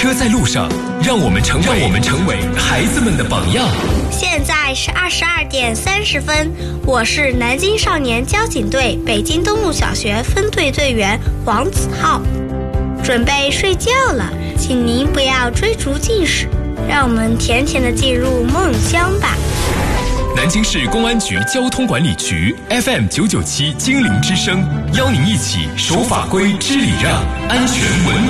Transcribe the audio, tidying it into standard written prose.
车在路上，让我们成为孩子们的榜样。 现在是22:30，我是南京少年交警队北京东路小学分队队员王子浩。准备睡觉了，请您不要追逐近视，让我们甜甜地进入梦乡吧。 南京市公安局交通管理局 FM 997精灵之声，邀您一起守法规、知礼让，安全文明。